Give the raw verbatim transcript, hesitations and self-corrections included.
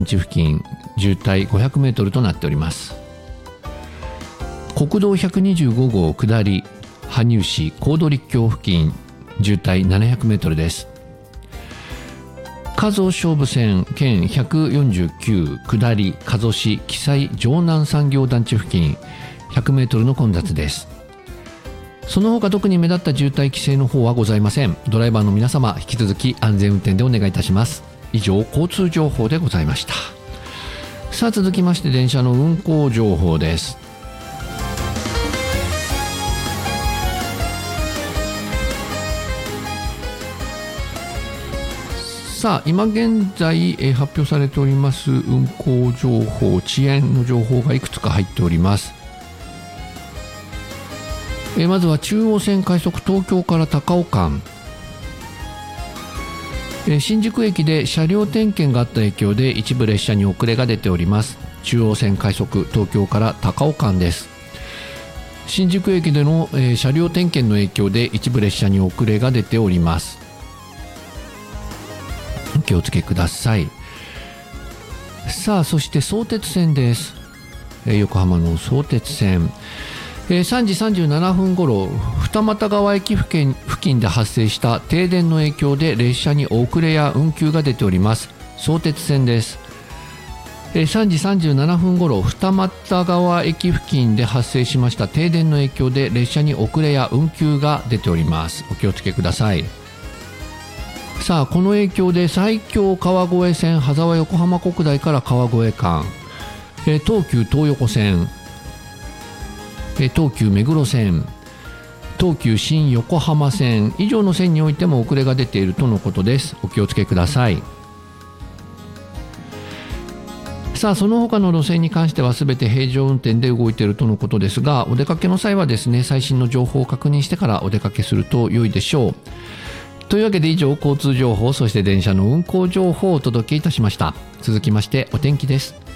付近渋滞ごひゃくメートルとなっております。国道ひゃくにじゅうご号下り羽生市高度陸橋付近渋滞ななひゃくメートルです。加須勝負線県ひゃくよんじゅうきゅう下り加須市記載城南産業団地付近ひゃくメートルの混雑です。その他特に目立った渋滞規制の方はございません。ドライバーの皆様引き続き安全運転でお願いいたします。以上交通情報でございました。さあ続きまして電車の運行情報です。さあ今現在、えー、発表されております運行情報、遅延の情報がいくつか入っております。えー、まずは中央線快速東京から高尾間、えー、新宿駅で車両点検があった影響で一部列車に遅れが出ております。中央線快速東京から高尾間です。新宿駅での、えー、車両点検の影響で一部列車に遅れが出ております。お気をつけください。さあそして相鉄線です。えー、横浜の相鉄線、えー、さんじさんじゅうななふんごろ二俣川駅付近、付近で発生した停電の影響で列車に遅れや運休が出ております。相鉄線です。えー、さんじさんじゅうななふんごろ二俣川駅付近で発生しました停電の影響で列車に遅れや運休が出ております。お気をつけください。さあこの影響で埼京川越線羽沢横浜国大から川越間、えー、東急東横線、えー、東急目黒線、東急新横浜線以上の線においても遅れが出ているとのことです。お気をつけください。さあその他の路線に関しては全て平常運転で動いているとのことですが、お出かけの際はですね最新の情報を確認してからお出かけすると良いでしょう。というわけで以上交通情報そして電車の運行情報をお届けいたしました。続きましてお天気です。